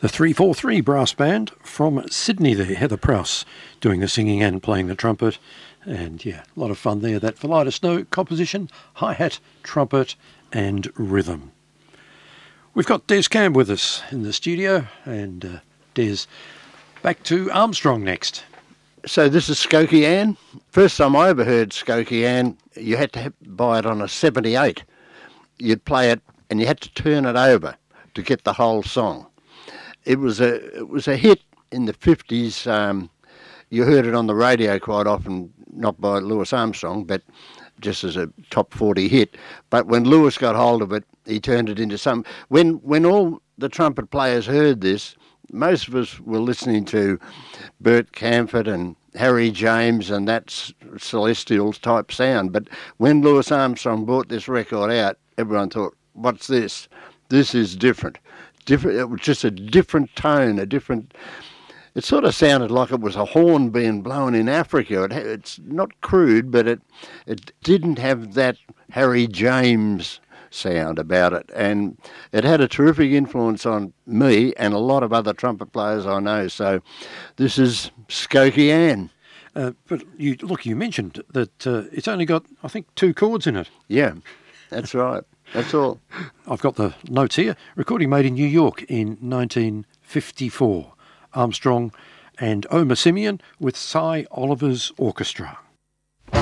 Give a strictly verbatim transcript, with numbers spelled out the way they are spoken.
The three four three brass band from Sydney there, Heather Prowse doing the singing and playing the trumpet. And yeah, a lot of fun there. That Phillida Snow composition, hi-hat, trumpet and rhythm. We've got Des Camp with us in the studio, and uh, Des, back to Armstrong next. So this is Skokie Ann. First time I ever heard Skokie Ann, you had to have, buy it on a seventy-eight. You'd play it and you had to turn it over to get the whole song. It was a it was a hit in the fifties. Um, you heard it on the radio quite often, not by Louis Armstrong, but just as a top forty hit. But when Louis got hold of it, he turned it into some... When, when all the trumpet players heard this, most of us were listening to Bert Camford and Harry James and that celestial type sound. But when Louis Armstrong brought this record out, everyone thought, what's this? This is different. Different. It was just a different tone, a different... It sort of sounded like it was a horn being blown in Africa. It, it's not crude, but it it didn't have that Harry James sound about it. And it had a terrific influence on me and a lot of other trumpet players I know. So this is Skokie Ann. Uh, but you look, you mentioned that uh, it's only got, I think, two chords in it. Yeah, that's right. That's all. I've got the notes here. Recording made in New York in nineteen fifty-four. Armstrong and Omer Simeon with Cy Oliver's Orchestra.